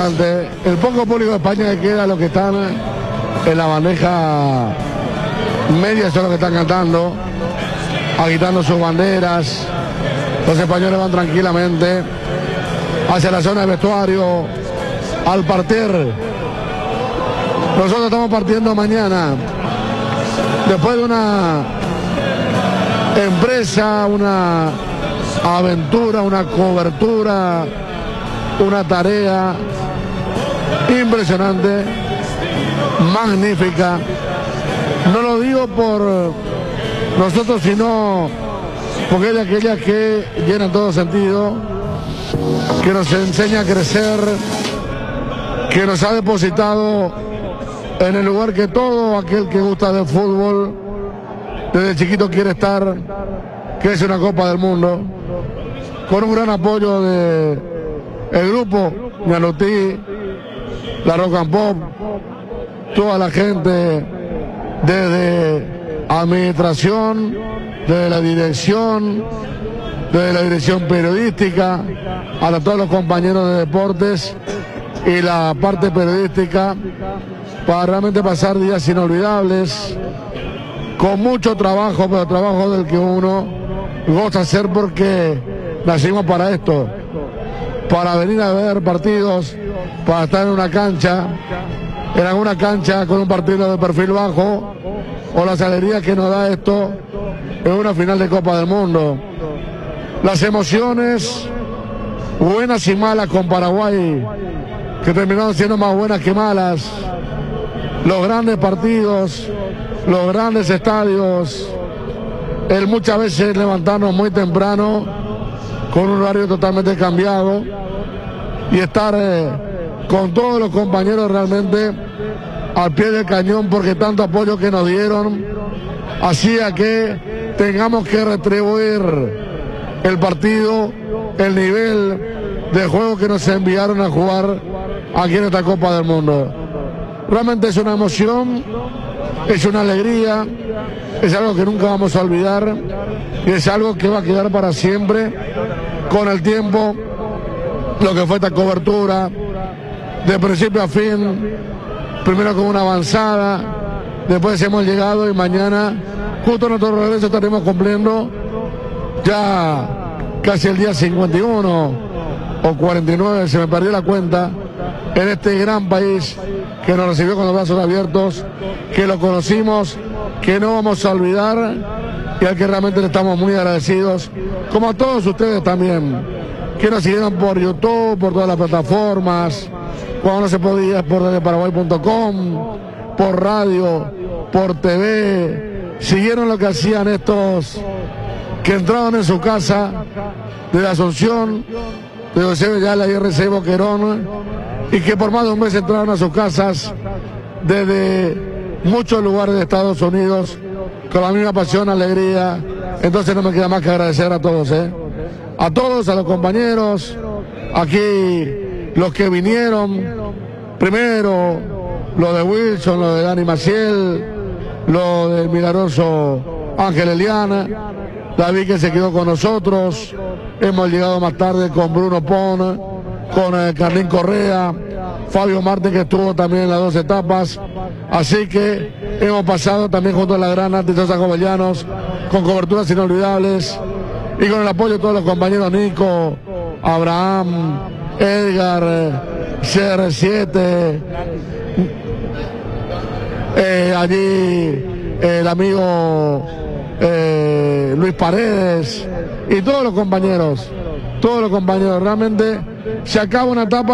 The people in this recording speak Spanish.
impresionante. El poco público de España que queda, los que están en la bandeja media son los que están cantando, agitando sus banderas. Los españoles van tranquilamente hacia la zona de vestuario, al partir. Nosotros estamos partiendo mañana, después de una empresa, una aventura, una cobertura, una tarea impresionante, magnífica. No lo digo por nosotros, sino porque es de aquellas que llenan todo sentido, que nos enseña a crecer, que nos ha depositado en el lugar que todo aquel que gusta del fútbol desde chiquito quiere estar, que es una Copa del Mundo, con un gran apoyo de el grupo Ñalutí, la Rock and Pop, toda la gente desde administración, desde la dirección periodística, a todos los compañeros de deportes y la parte periodística, para realmente pasar días inolvidables, con mucho trabajo, pero trabajo del que uno goza hacer, porque nacimos para esto, para venir a ver partidos, para estar en una cancha, en alguna cancha con un partido de perfil bajo, o las alegrías que nos da esto en una final de Copa del Mundo. Las emociones, buenas y malas con Paraguay, que terminaron siendo más buenas que malas. Los grandes partidos, los grandes estadios, el muchas veces levantarnos muy temprano, con un horario totalmente cambiado, y estar con todos los compañeros realmente al pie del cañón, porque tanto apoyo que nos dieron hacía que tengamos que retribuir el partido, el nivel de juego que nos enviaron a jugar aquí en esta Copa del Mundo. Realmente es una emoción, es una alegría, es algo que nunca vamos a olvidar, y es algo que va a quedar para siempre con el tiempo, lo que fue esta cobertura de principio a fin, primero con una avanzada, después hemos llegado, y mañana, justo en nuestro regreso, estaremos cumpliendo ya casi el día 51 o 49, se me perdió la cuenta, en este gran país que nos recibió con los brazos abiertos, que lo conocimos, que no vamos a olvidar, y al que realmente le estamos muy agradecidos, como a todos ustedes también, que nos siguieron por YouTube, por todas las plataformas, cuando no se podía, por Paraguay.com, por radio, por TV, siguieron lo que hacían estos que entraban en su casa desde Asunción, de José Yala y RC Boquerón, y que por más de un mes entraron a sus casas desde muchos lugares de Estados Unidos con la misma pasión, alegría. Entonces no me queda más que agradecer a todos, a todos, a los compañeros, aquí los que vinieron, primero lo de Wilson, lo de Dani Maciel, lo del milagroso Ángel Eliana, David que se quedó con nosotros, hemos llegado más tarde con Bruno Pon, con Carlín Correa, Fabio Marte, que estuvo también en las dos etapas, así que hemos pasado también junto a la gran Artistosa Jovellanos, con coberturas inolvidables, y con el apoyo de todos los compañeros, Nico, Abraham, Edgar, CR7, allí el amigo Luis Paredes, y todos los compañeros, realmente se acaba una etapa